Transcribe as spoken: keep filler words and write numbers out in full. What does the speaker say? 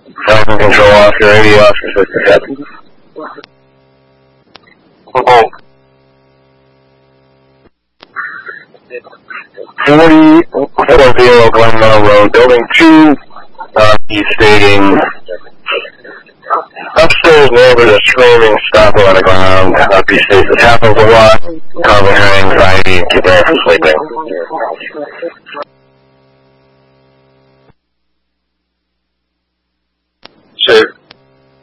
Falcon Control off your radio off your system. Oh. forty, forty Glen Meadow Road, Building two, uh, East Stadium. Upstairs neighbors are screaming, stomping on the ground. Up East State, this happens a lot, causing her anxiety and keeping her from sleeping. Sure.